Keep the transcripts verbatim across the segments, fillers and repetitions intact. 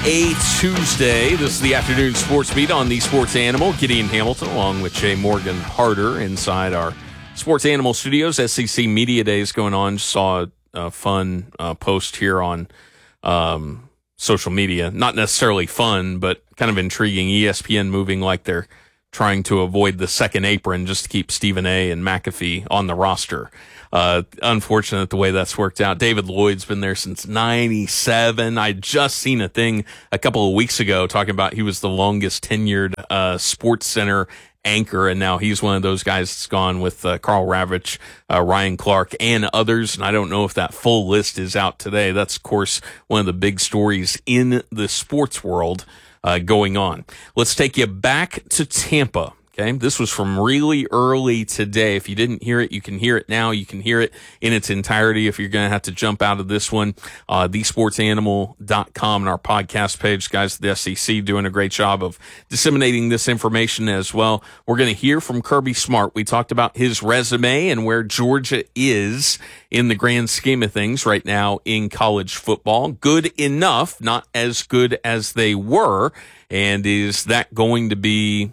a Tuesday. This is the afternoon sports beat on the Sports Animal. Gideon Hamilton along with Jay Morgan Harder inside our Sports Animal studios. S E C Media Days going on. Just saw a fun uh, post here on um, social media. Not necessarily fun, but kind of intriguing. E S P N moving like they're trying to avoid the second apron just to keep Stephen A. and McAfee on the roster. Uh, unfortunate the way that's worked out. David Lloyd's been there since ninety-seven. I just seen a thing a couple of weeks ago talking about he was the longest tenured uh, Sports Center anchor, and now he's one of those guys that's gone with uh, Carl Ravitch, uh, Ryan Clark, and others. And I don't know if that full list is out today. That's, of course, one of the big stories in the sports world uh, going on. Let's take you back to Tampa. Okay, this was from really early today. If you didn't hear it, you can hear it now. You can hear it in its entirety if you're going to have to jump out of this one. Uh, the sports animal dot com and our podcast page. Guys at the S E C doing a great job of disseminating this information as well. We're going to hear from Kirby Smart. We talked about his resume and where Georgia is in the grand scheme of things right now in college football. Good enough, not as good as they were. And is that going to be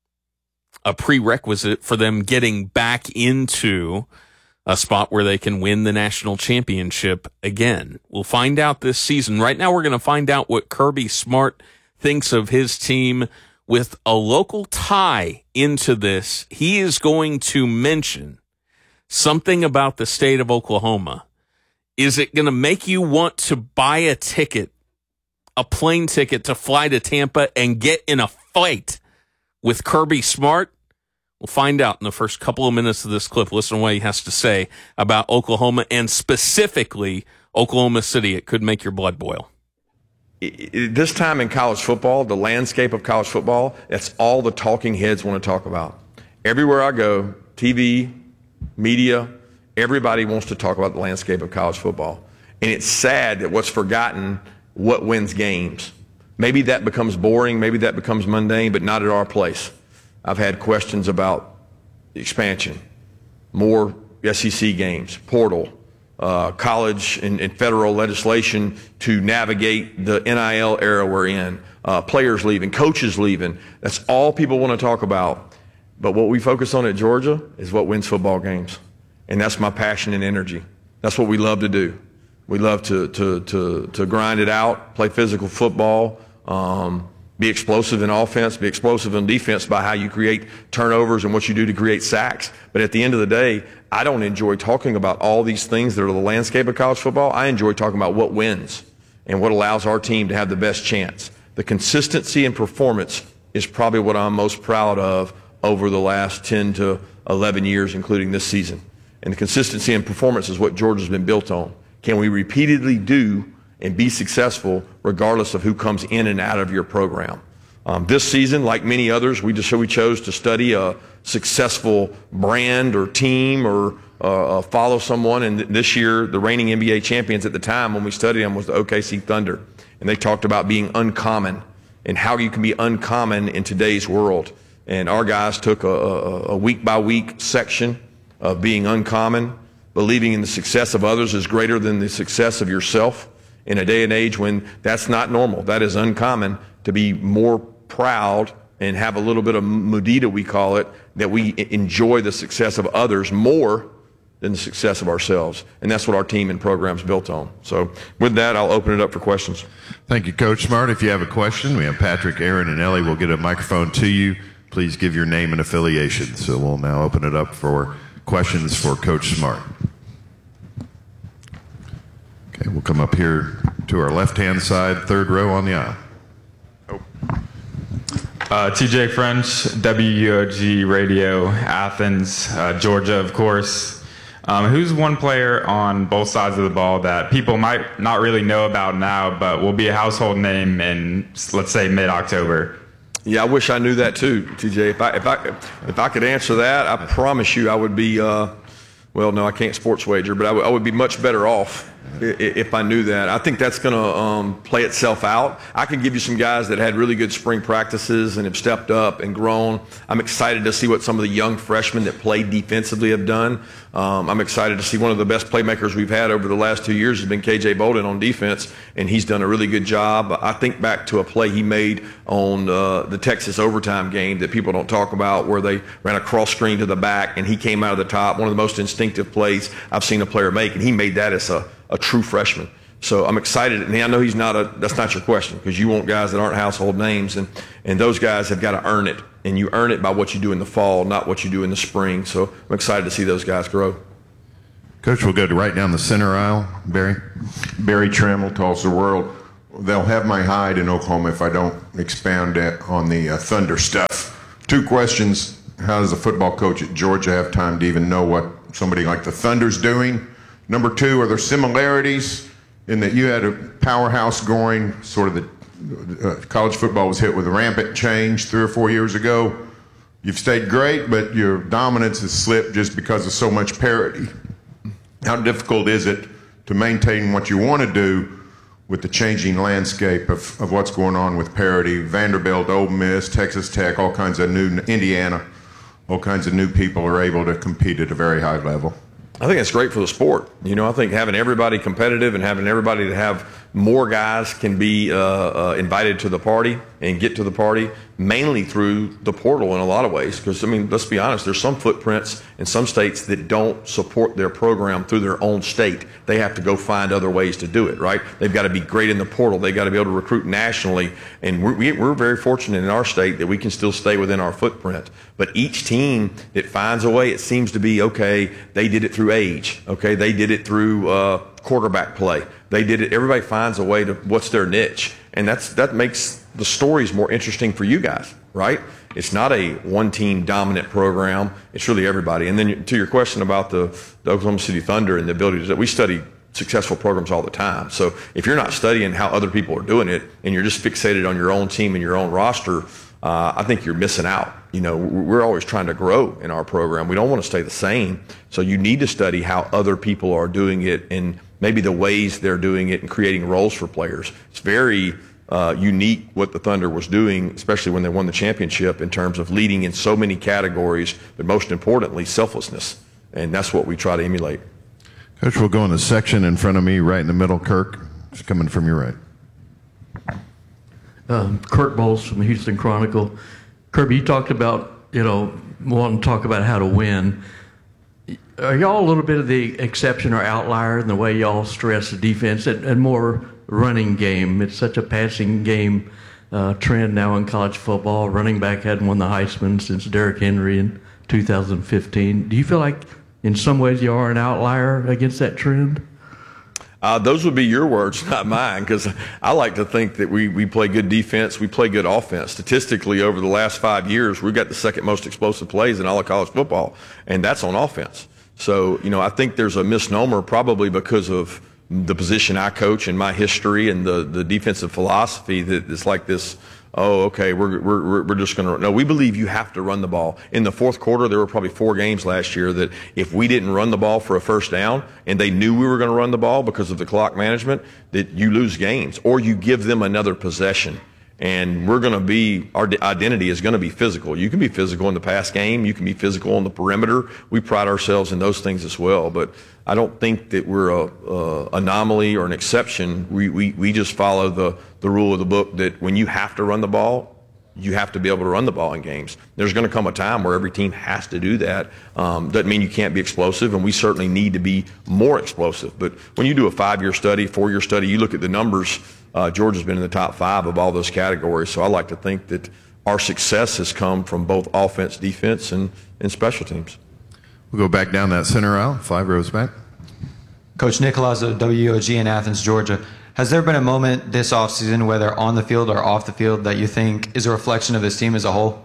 a prerequisite for them getting back into a spot where they can win the national championship again? We'll find out this season. Right now, we're going to find out what Kirby Smart thinks of his team with a local tie into this. He is going to mention something about the state of Oklahoma. Is it going to make you want to buy a ticket, a plane ticket to fly to Tampa and get in a fight with Kirby Smart? We'll find out in the first couple of minutes of this clip. Listen to what he has to say about Oklahoma and specifically Oklahoma City. It could make your blood boil. This time in college football, the landscape of college football, that's all the talking heads want to talk about. Everywhere I go, T V, media, everybody wants to talk about the landscape of college football. And it's sad that what's forgotten, what wins games. Maybe that becomes boring, maybe that becomes mundane, but not at our place. I've had questions about expansion, more S E C games, portal, uh, college and, and federal legislation to navigate the N I L era we're in, uh, players leaving, coaches leaving. That's all people want to talk about. But what we focus on at Georgia is what wins football games. And that's my passion and energy. That's what we love to do. We love to, to, to, to grind it out, play physical football, um, be explosive in offense, be explosive in defense by how you create turnovers and what you do to create sacks. But at the end of the day, I don't enjoy talking about all these things that are the landscape of college football. I enjoy talking about what wins and what allows our team to have the best chance. The consistency and performance is probably what I'm most proud of over the last ten to eleven years, including this season. And the consistency and performance is what Georgia's been built on. Can we repeatedly do and be successful regardless of who comes in and out of your program? Um, this season, like many others, we just we chose to study a successful brand or team or uh, follow someone. And th- this year, the reigning N B A champions at the time when we studied them was the O K C Thunder. And they talked about being uncommon and how you can be uncommon in today's world. And our guys took a, a, a week-by-week section of being uncommon, believing in the success of others is greater than the success of yourself. In a day and age when that's not normal, that is uncommon, to be more proud and have a little bit of mudita, we call it, that we enjoy the success of others more than the success of ourselves. And that's what our team and program's built on. So with that, I'll open it up for questions. Thank you, Coach Smart. If you have a question, we have Patrick, Aaron, and Ellie. We'll get a microphone to you. Please give your name and affiliation. So we'll now open it up for questions for Coach Smart. Okay, we'll come up here to our left-hand side, third row on the aisle. Oh. Uh, T J French, W U O G Radio, Athens, uh, Georgia, of course. Um, who's one player on both sides of the ball that people might not really know about now, but will be a household name in, let's say, mid-October? Yeah, I wish I knew that too, T J. If I if I if I could answer that, I promise you I would be. Uh, well, no, I can't sports wager, but I, w- I would be much better off if I knew that. I think that's going to um, play itself out. I can give you some guys that had really good spring practices and have stepped up and grown. I'm excited to see what some of the young freshmen that played defensively have done. Um, I'm excited to see one of the best playmakers we've had over the last two years has been K J Bolden on defense, and he's done a really good job. I think back to a play he made on uh, the Texas overtime game that people don't talk about, where they ran a cross screen to the back and he came out of the top, one of the most instinctive plays I've seen a player make, and he made that as a, a true freshman. So I'm excited, and I know he's not a, that's not your question, because you want guys that aren't household names, and, and those guys have got to earn it, and you earn it by what you do in the fall, not what you do in the spring. So I'm excited to see those guys grow. Coach, we'll go to right down the center aisle. Barry? Barry Trammell, Tulsa World. They'll have my hide in Oklahoma if I don't expound on the uh, Thunder stuff. Two questions. How does a football coach at Georgia have time to even know what somebody like the Thunder's doing? Number two, are there similarities in that you had a powerhouse going, sort of the uh, college football was hit with a rampant change three or four years ago. You've stayed great, but your dominance has slipped just because of so much parity. How difficult is it to maintain what you want to do with the changing landscape of, of what's going on with parity? Vanderbilt, Ole Miss, Texas Tech, all kinds of new, Indiana, all kinds of new people are able to compete at a very high level. I think it's great for the sport. You know, I think having everybody competitive and having everybody to have more guys can be uh, uh, invited to the party and get to the party, mainly through the portal in a lot of ways. Because, I mean, let's be honest, there's some footprints in some states that don't support their program through their own state. They have to go find other ways to do it, right? They've got to be great in the portal. They've got to be able to recruit nationally. And we're, we, we're very fortunate in our state that we can still stay within our footprint. But each team that finds a way, it seems to be, okay, they did it through age. Okay, they did it through uh, quarterback play. They did it. Everybody finds a way to what's their niche. And that's that makes the stories more interesting for you guys, right? It's not a one-team dominant program. It's really everybody. And then to your question about the, the Oklahoma City Thunder and the ability to, we study successful programs all the time. So if you're not studying how other people are doing it and you're just fixated on your own team and your own roster, uh, I think you're missing out. You know, we're always trying to grow in our program. We don't want to stay the same. So you need to study how other people are doing it and maybe the ways they're doing it and creating roles for players. It's very uh, unique what the Thunder was doing, especially when they won the championship, in terms of leading in so many categories, but most importantly, selflessness. And that's what we try to emulate. Coach, we'll go in the section in front of me, right in the middle. Kirk, it's coming from your right. Um, Kirk Bowles from the Houston Chronicle. Kirby, you talked about, you know, wanting to talk about how to win. Are y'all a little bit of the exception or outlier in the way y'all stress the defense and, and more running game? It's such a passing game uh, trend now in college football. Running back hadn't won the Heisman since Derrick Henry in two thousand fifteen. Do you feel like in some ways you are an outlier against that trend? Uh, those would be your words, not mine, because I like to think that we, we play good defense, we play good offense. Statistically, over the last five years, we've got the second most explosive plays in all of college football, and that's on offense. So, you know, I think there's a misnomer probably because of the position I coach and my history and the, the defensive philosophy that it's like this, oh, okay, we're, we're, we're just going to – no, we believe you have to run the ball. In the fourth quarter, there were probably four games last year that if we didn't run the ball for a first down and they knew we were going to run the ball because of the clock management, that you lose games or you give them another possession. And we're going to be, our identity is going to be physical. You can be physical in the pass game. You can be physical on the perimeter. We pride ourselves in those things as well. But I don't think that we're a, a anomaly or an exception. We, we, we just follow the, the rule of the book that when you have to run the ball, you have to be able to run the ball in games. There's going to come a time where every team has to do that. Um, doesn't mean you can't be explosive, and we certainly need to be more explosive. But when you do a five-year study, four-year study, you look at the numbers, uh, Georgia's been in the top five of all those categories. So I like to think that our success has come from both offense, defense, and, and special teams. We'll go back down that center aisle, five rows back. Coach Nick Colazzo, W O G in Athens, Georgia. Has there been a moment this offseason, whether on the field or off the field, that you think is a reflection of this team as a whole?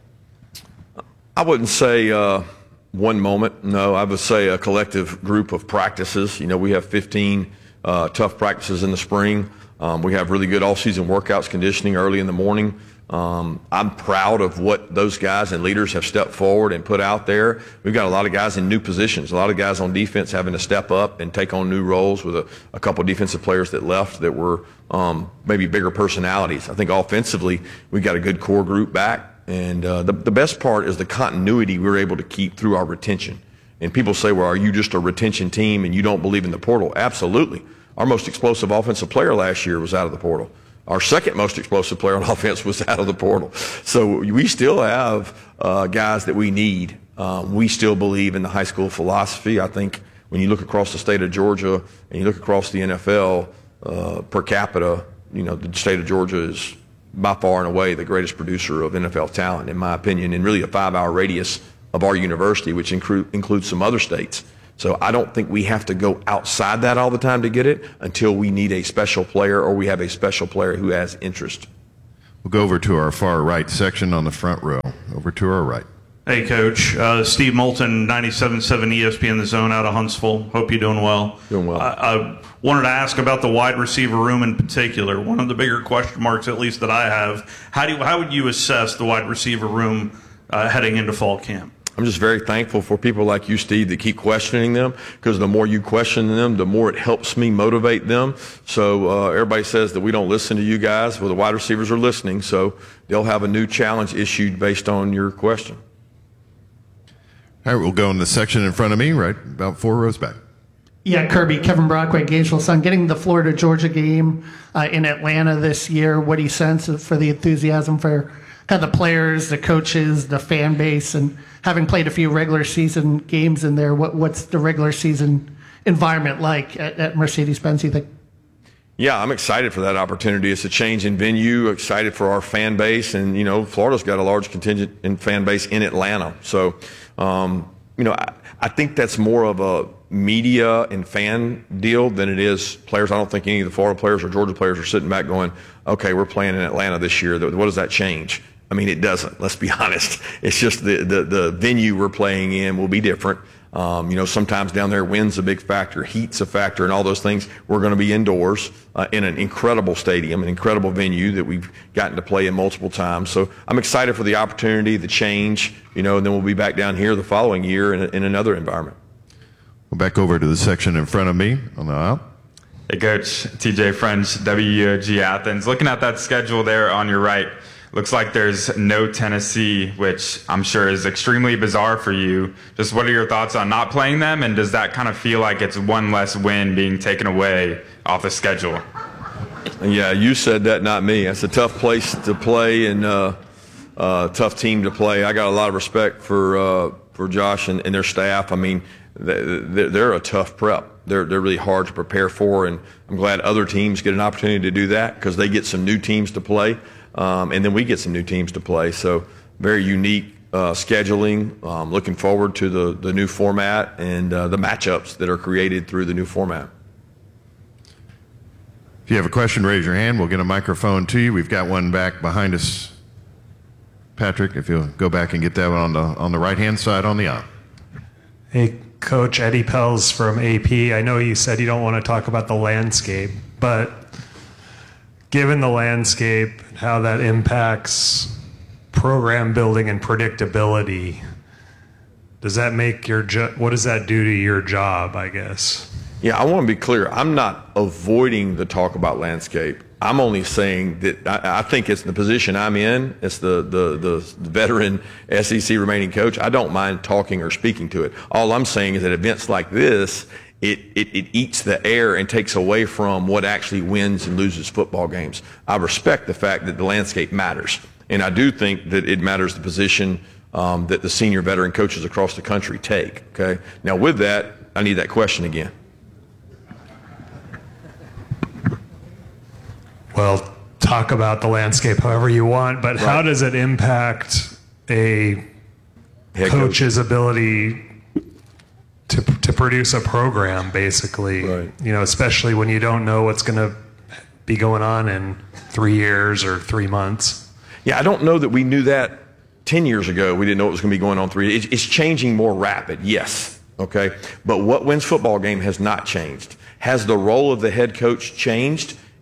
I wouldn't say uh, one moment. No, I would say a collective group of practices. You know, we have fifteen uh, tough practices in the spring. Um, we have really good off-season workouts, conditioning early in the morning. Um, I'm proud of what those guys and leaders have stepped forward and put out there. We've got a lot of guys in new positions, a lot of guys on defense having to step up and take on new roles with a, a couple of defensive players that left that were um, maybe bigger personalities. I think offensively, we've got a good core group back. And uh, the, the best part is the continuity we were able to keep through our retention. And people say, well, are you just a retention team and you don't believe in the portal? Absolutely. Our most explosive offensive player last year was out of the portal. Our second most explosive player on offense was out of the portal. So we still have uh, guys that we need. Um, we still believe in the high school philosophy. I think when you look across the state of Georgia and you look across the N F L uh, per capita, you know, the state of Georgia is by far and away the greatest producer of N F L talent, in my opinion, in really a five-hour radius of our university, which include, includes some other states. So I don't think we have to go outside that all the time to get it until we need a special player or we have a special player who has interest. We'll go over to our far right section on the front row. Over to our right. Hey, Coach. Uh, Steve Moulton, ninety-seven point seven E S P N The Zone out of Huntsville. Hope you're doing well. Doing well. I, I wanted to ask about the wide receiver room in particular. One of the bigger question marks, at least that I have, how do you, how would you assess the wide receiver room uh, heading into fall camp? I'm just very thankful for people like you, Steve, that keep questioning them, because the more you question them, the more it helps me motivate them. So uh, everybody says that we don't listen to you guys. Well, the wide receivers are listening, so they'll have a new challenge issued based on your question. All right, we'll go in the section in front of me, right about four rows back. Yeah, Kirby, Kevin Brockway, Gainesville Sun. Getting the Florida-Georgia game uh, in Atlanta this year, what do you sense for the enthusiasm for kind of the players, the coaches, the fan base, and having played a few regular season games in there, what, what's the regular season environment like at, at Mercedes-Benz, you think? Yeah, I'm excited for that opportunity. It's a change in venue, excited for our fan base. And, you know, Florida's got a large contingent in fan base in Atlanta. So, um, you know, I, I think that's more of a media and fan deal than it is players. I don't think any of the Florida players or Georgia players are sitting back going, okay, we're playing in Atlanta this year. What does that change? I mean, it doesn't. Let's be honest. It's just the, the, the venue we're playing in will be different. Um, you know, sometimes down there, wind's a big factor, heat's a factor, and all those things. We're going to be indoors uh, in an incredible stadium, an incredible venue that we've gotten to play in multiple times. So I'm excited for the opportunity, the change, you know, and then we'll be back down here the following year in, a, in another environment. Well, back over to the section in front of me on the aisle. Hey, Coach. T J French, W U O G Athens. Looking at that schedule there on your right, looks like there's no Tennessee, which I'm sure is extremely bizarre for you. Just what are your thoughts on not playing them, and does that kind of feel like it's one less win being taken away off the schedule? Yeah, you said that, not me. It's a tough place to play and uh, uh, tough team to play. I got a lot of respect for uh, for Josh and, and their staff. I mean, they're, they're a tough prep. They're, they're really hard to prepare for, and I'm glad other teams get an opportunity to do that because they get some new teams to play. Um, and then we get some new teams to play. So very unique uh, scheduling. Um, looking forward to the, the new format and uh, the matchups that are created through the new format. If you have a question, raise your hand. We'll get a microphone to you. We've got one back behind us. Patrick, if you'll go back and get that one on the, on the right-hand side on the aisle. Hey, Coach, Eddie Pels from A P. I know you said you don't want to talk about the landscape, but given the landscape and how that impacts program building and predictability, does that make your jo- what does that do to your job, I guess? Yeah, I want to be clear. I'm not avoiding the talk about landscape. I'm only saying that I, I think it's the position I'm in. It's the, the, the veteran S E C remaining coach. I don't mind talking or speaking to it. All I'm saying is that events like this, It, it, it eats the air and takes away from what actually wins and loses football games. I respect the fact that the landscape matters. And I do think that it matters the position um, that the senior veteran coaches across the country take. Okay. Now with that, I need that question again. Well, talk about the landscape however you want, but right. How does it impact a Head coach's coach. ability to to produce a program, basically, right. You know, especially when you don't know what's going to be going on in three years or three months. Yeah, I don't know that we knew that ten years ago. We didn't know what was going to be going on three years. It's changing more rapid, yes, okay? But what wins football game has not changed. Has the role of the head coach changed?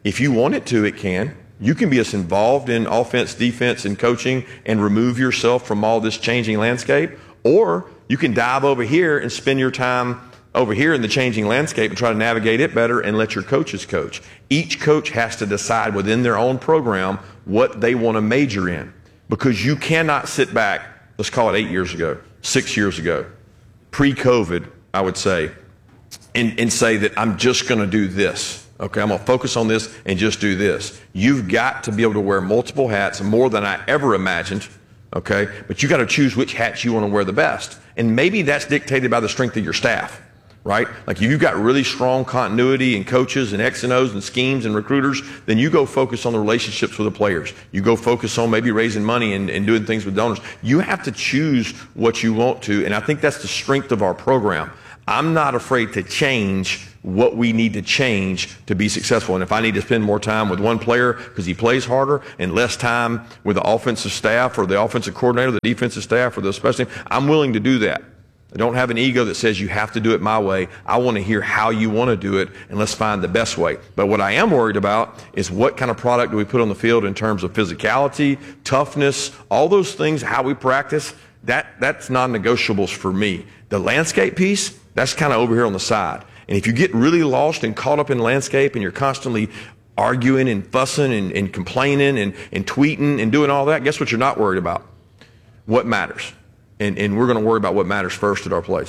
If you want it to, it can. You can be as involved in offense, defense, and coaching and remove yourself from all this changing landscape, or you can dive over here and spend your time over here in the changing landscape and try to navigate it better and let your coaches coach. Each coach has to decide within their own program what they want to major in, because you cannot sit back, let's call it eight years ago, six years ago, pre-COVID, I would say, and, and say that I'm just going to do this. Okay, I'm going to focus on this and just do this. You've got to be able to wear multiple hats, more than I ever imagined, okay? But you got to choose which hats you want to wear the best. And maybe that's dictated by the strength of your staff, right? Like if you've got really strong continuity and coaches and X and O's and schemes and recruiters, then you go focus on the relationships with the players. You go focus on maybe raising money and, and doing things with donors. You have to choose what you want to, and I think that's the strength of our program. I'm not afraid to change what we need to change to be successful. And if I need to spend more time with one player because he plays harder and less time with the offensive staff or the offensive coordinator, the defensive staff, or the special team, I'm willing to do that. I don't have an ego that says you have to do it my way. I want to hear how you want to do it, and let's find the best way. But what I am worried about is what kind of product do we put on the field in terms of physicality, toughness, all those things, how we practice. That, that's non-negotiables for me. The landscape piece, that's kind of over here on the side. And if you get really lost and caught up in landscape and you're constantly arguing and fussing and, and complaining and, and tweeting and doing all that, guess what you're not worried about? What matters. And, and we're going to worry about what matters first at our place.